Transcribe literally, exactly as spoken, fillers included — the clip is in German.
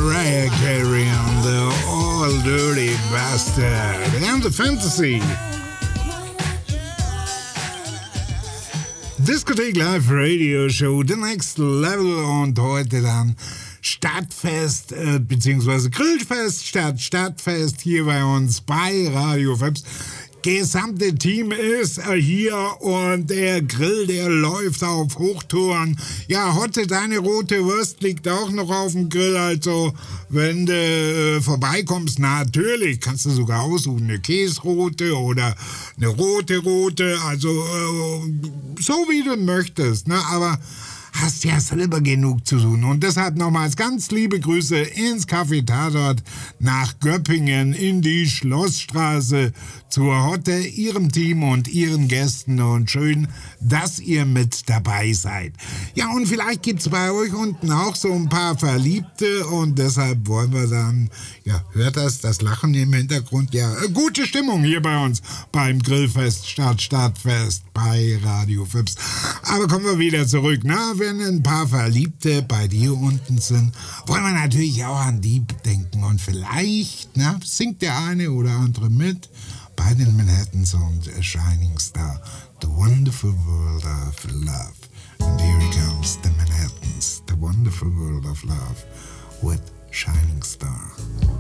Mariah Carey and the All Dirty Bastard and the Fantasy. Diskothek Live Radio Show, The Next Level, und heute dann Stadtfest, äh, beziehungsweise Grillfest statt Stadtfest hier bei uns bei Radio Fabs. Gesamte Team ist hier und der Grill, der läuft auf Hochtouren. Ja, Hotte, deine rote Wurst liegt auch noch auf dem Grill, also wenn du äh, vorbeikommst, natürlich kannst du sogar aussuchen, eine Käsrote oder eine rote Rote, also äh, so wie du möchtest, ne, aber hast ja selber genug zu tun. Und deshalb nochmals ganz liebe Grüße ins Café Tatort nach Göppingen in die Schlossstraße zur Hotte, ihrem Team und ihren Gästen, und schön, dass ihr mit dabei seid. Ja, und vielleicht gibt's bei euch unten auch so ein paar Verliebte, und deshalb wollen wir dann, ja, hört das, das Lachen im Hintergrund, ja, gute Stimmung hier bei uns beim Grillfest statt Stadtfest bei Radio Fips. Aber kommen wir wieder zurück, na, wenn ein paar Verliebte bei dir unten sind, wollen wir natürlich auch an die denken, und vielleicht, na, singt der eine oder andere mit bei den Manhattans und A Shining Star, The Wonderful World of Love. And here comes the Manhattans, The Wonderful World of Love with Shining Star.